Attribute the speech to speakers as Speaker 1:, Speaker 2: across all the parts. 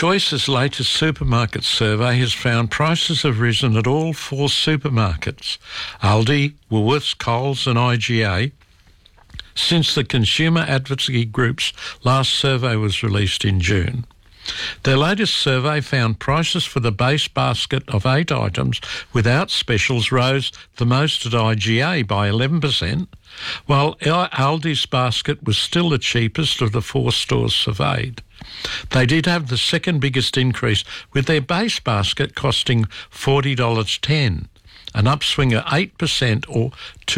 Speaker 1: Choice's latest supermarket survey has found prices have risen at all four supermarkets, Aldi, Woolworths, Coles and IGA, since the consumer advocacy group's last survey was released in June. Their latest survey found prices for the base basket of 8 items without specials rose the most at IGA by 11%, while Aldi's basket was still the cheapest of the 4 stores surveyed. They did have the second biggest increase, with their base basket costing $40.10, an upswing of 8% or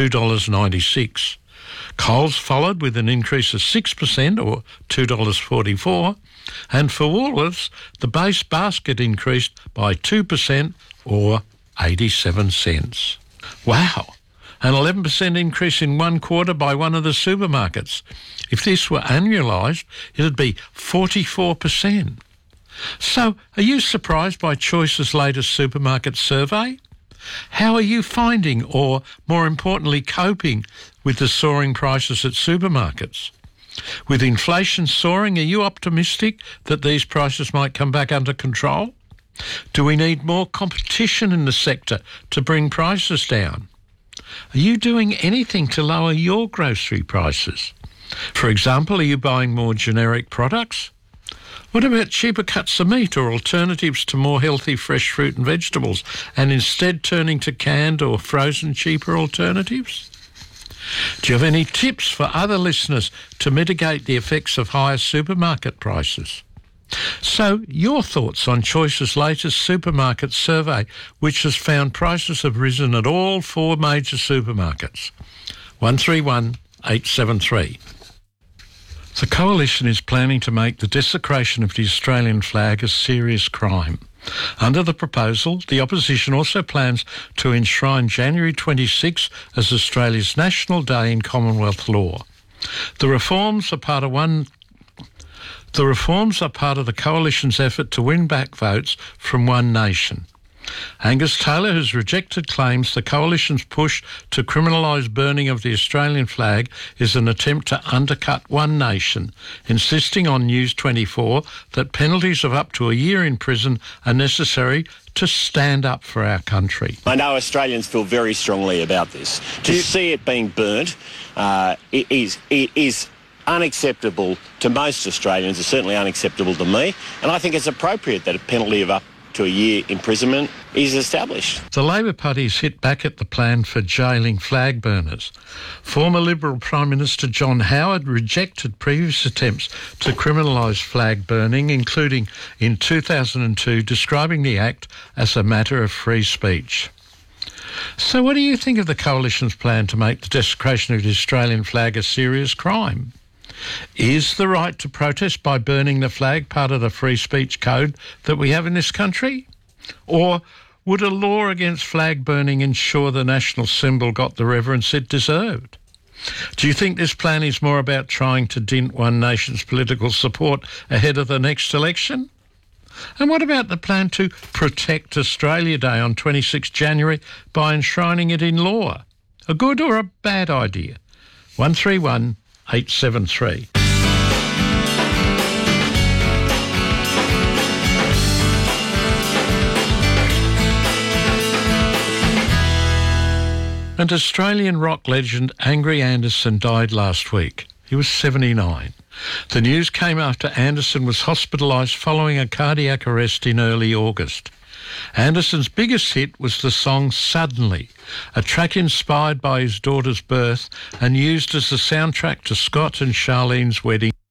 Speaker 1: $2.96. Coles followed with an increase of 6% or $2.44, and for Woolworths, the base basket increased by 2% or 87 cents. Wow! An 11% increase in one quarter by one of the supermarkets. If this were annualised, it'd be 44%. So, are you surprised by Choice's latest supermarket survey? How are you finding, or more importantly, coping with the soaring prices at supermarkets? With inflation soaring, are you optimistic that these prices might come back under control? Do we need more competition in the sector to bring prices down? Are you doing anything to lower your grocery prices? For example, are you buying more generic products? What about cheaper cuts of meat or alternatives to more healthy fresh fruit and vegetables, and instead turning to canned or frozen cheaper alternatives? Do you have any tips for other listeners to mitigate the effects of higher supermarket prices? So, your thoughts on Choice's latest supermarket survey, which has found prices have risen at all 4 major supermarkets. 131 873. The Coalition is planning to make the desecration of the Australian flag a serious crime. Under the proposal, the opposition also plans to enshrine January 26 as Australia's National Day in Commonwealth law. The reforms are part of the Coalition's effort to win back votes from One Nation. Angus Taylor has rejected claims the Coalition's push to criminalise burning of the Australian flag is an attempt to undercut One Nation, insisting on News 24 that penalties of up to a year in prison are necessary to stand up for our country.
Speaker 2: I know Australians feel very strongly about this. To see it being burnt it is unacceptable to most Australians. It's certainly unacceptable to me, and I think it's appropriate that a penalty of up to a year imprisonment is established.
Speaker 1: The Labor Party has hit back at the plan for jailing flag burners. Former Liberal Prime Minister John Howard rejected previous attempts to criminalise flag burning, including in 2002 describing the act as a matter of free speech. So what do you think of the Coalition's plan to make the desecration of the Australian flag a serious crime? Is the right to protest by burning the flag part of the free speech code that we have in this country? Or would a law against flag burning ensure the national symbol got the reverence it deserved? Do you think this plan is more about trying to dint One Nation's political support ahead of the next election? And what about the plan to protect Australia Day on 26 January by enshrining it in law? A good or a bad idea? 131 873. And Australian rock legend Angry Anderson died last week. He was 79. The news came after Anderson was hospitalised following a cardiac arrest in early August. Anderson's biggest hit was the song Suddenly, a track inspired by his daughter's birth and used as the soundtrack to Scott and Charlene's wedding.